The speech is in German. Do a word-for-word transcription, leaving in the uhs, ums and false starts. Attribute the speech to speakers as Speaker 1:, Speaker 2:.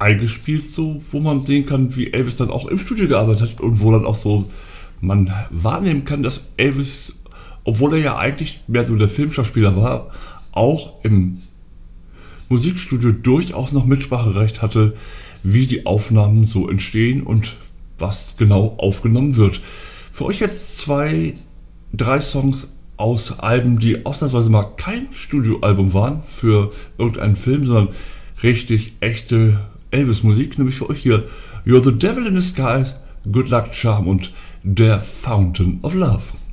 Speaker 1: eingespielt, so, wo man sehen kann, wie Elvis dann auch im Studio gearbeitet hat und wo dann auch so man wahrnehmen kann, dass Elvis, obwohl er ja eigentlich mehr so der Filmschauspieler war, auch im Musikstudio durchaus noch Mitspracherecht hatte, wie die Aufnahmen so entstehen und was genau aufgenommen wird. Für euch jetzt zwei, drei Songs aus Alben, die ausnahmsweise mal kein Studioalbum waren für irgendeinen Film, sondern richtig echte Elvis-Musik, nämlich für euch hier You're the Devil in Disguise, Good Luck Charm und der Fountain of Love.